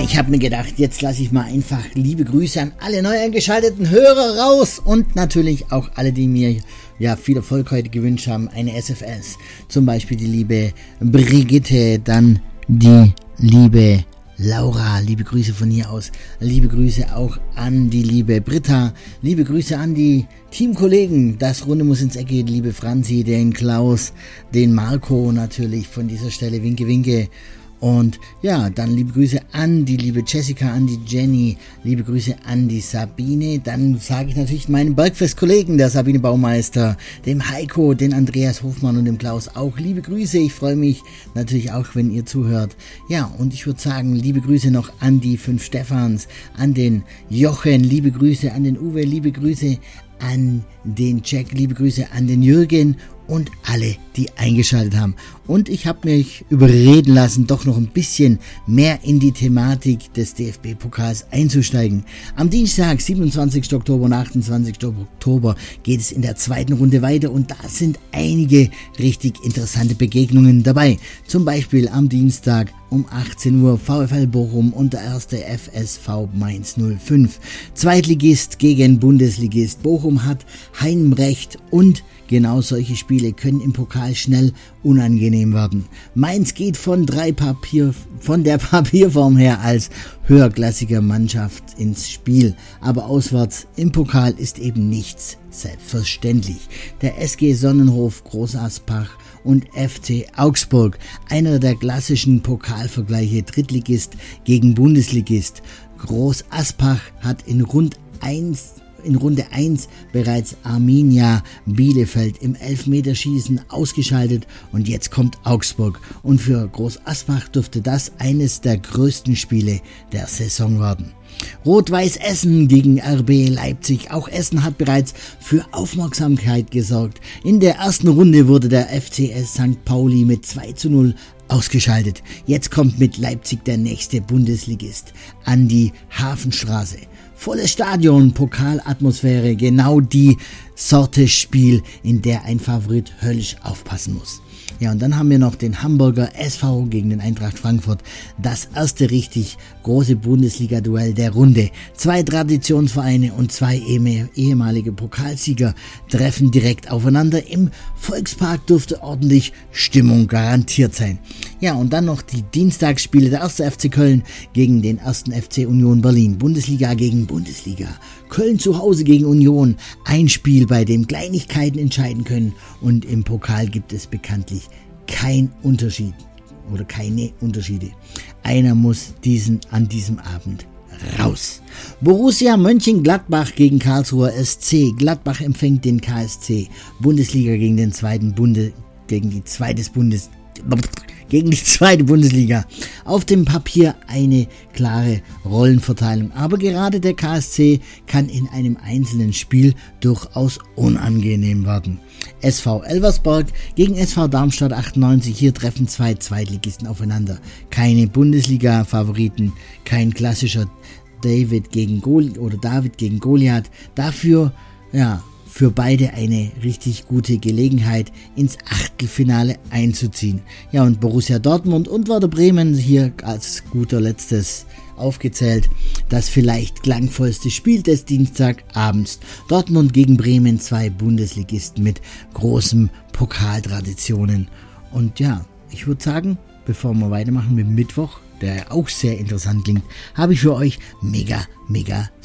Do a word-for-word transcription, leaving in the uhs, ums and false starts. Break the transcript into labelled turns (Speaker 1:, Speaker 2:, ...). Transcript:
Speaker 1: ich habe mir gedacht, jetzt lasse ich mal einfach liebe Grüße an alle neu eingeschalteten Hörer raus und natürlich auch alle, die mir ja viel Erfolg heute gewünscht haben, eine S F S. Zum Beispiel die liebe Brigitte, dann die liebe Laura, liebe Grüße von hier aus, liebe Grüße auch an die liebe Britta, liebe Grüße an die Teamkollegen, das Runde muss ins Eck gehen, liebe Franzi, den Klaus, den Marco natürlich von dieser Stelle, winke, winke. Und ja, dann liebe Grüße an die liebe Jessica, an die Jenny, liebe Grüße an die Sabine. Dann sage ich natürlich meinen Bergfest-Kollegen, der Sabine Baumeister, dem Heiko, den Andreas Hofmann und dem Klaus auch liebe Grüße. Ich freue mich natürlich auch, wenn ihr zuhört. Ja, und ich würde sagen, liebe Grüße noch an die fünf Stefans, an den Jochen, liebe Grüße an den Uwe, liebe Grüße an den Jack, liebe Grüße an den Jürgen und alle, die eingeschaltet haben. Und ich habe mich überreden lassen, doch noch ein bisschen mehr in die Thematik des D F B-Pokals einzusteigen. Am Dienstag, siebenundzwanzigsten Oktober und achtundzwanzigsten Oktober geht es in der zweiten Runde weiter und da sind einige richtig interessante Begegnungen dabei. Zum Beispiel am Dienstag um achtzehn Uhr VfL Bochum und der erste F S V Mainz null fünf. Zweitligist gegen Bundesligist. Bochum hat Heimrecht und genau solche Spiele können im Pokal schnell unangenehm werden. Mainz geht von, drei Papier, von der Papierform her als höherklassiger Mannschaft ins Spiel. Aber auswärts im Pokal ist eben nichts selbstverständlich. Der S G Sonnenhof Großaspach und F C Augsburg, einer der klassischen Pokalvergleiche, Drittligist gegen Bundesligist. Groß Aspach hat in Rund eins in Runde eins bereits Arminia Bielefeld im Elfmeterschießen ausgeschaltet und jetzt kommt Augsburg. Und für Groß Asbach dürfte das eines der größten Spiele der Saison werden. Rot-Weiß Essen gegen R B Leipzig. Auch Essen hat bereits für Aufmerksamkeit gesorgt. In der ersten Runde wurde der F C S Sankt Pauli mit zwei zu null ausgeschaltet. Jetzt kommt mit Leipzig der nächste Bundesligist an die Hafenstraße. Volles Stadion, Pokalatmosphäre, genau die Sorte Spiel, in der ein Favorit höllisch aufpassen muss. Ja, und dann haben wir noch den Hamburger S V gegen den Eintracht Frankfurt. Das erste richtig große Bundesliga-Duell der Runde. Zwei Traditionsvereine und zwei ehemalige Pokalsieger treffen direkt aufeinander. Im Volkspark dürfte ordentlich Stimmung garantiert sein. Ja, und dann noch die Dienstagsspiele. Der erste F C Köln gegen den ersten F C Union Berlin. Bundesliga gegen Bundesliga. Köln zu Hause gegen Union. Ein Spiel, bei dem Kleinigkeiten entscheiden können. Und im Pokal gibt es bekanntlich kein Unterschied oder keine Unterschiede. Einer muss diesen an diesem Abend raus. Borussia Mönchengladbach gegen Karlsruher S C. Gladbach empfängt den K S C. Bundesliga gegen den zweiten Bunde, gegen die zweites Bundes, gegen die zweite Bundesliga. Auf dem Papier eine klare Rollenverteilung. Aber gerade der K S C kann in einem einzelnen Spiel durchaus unangenehm werden. S V Elversberg gegen S V Darmstadt achtundneunzig. Hier treffen zwei Zweitligisten aufeinander. Keine Bundesliga-Favoriten, kein klassischer David gegen Goliath oder David gegen Goliath. Dafür, ja, für beide eine richtig gute Gelegenheit, ins Achtelfinale einzuziehen. Ja, und Borussia Dortmund und Werder Bremen hier als guter Letztes aufgezählt. Das vielleicht klangvollste Spiel des Dienstagabends. Dortmund gegen Bremen, zwei Bundesligisten mit großen Pokaltraditionen. Und ja, ich würde sagen, bevor wir weitermachen mit Mittwoch, der auch sehr interessant klingt, habe ich für euch mega, mega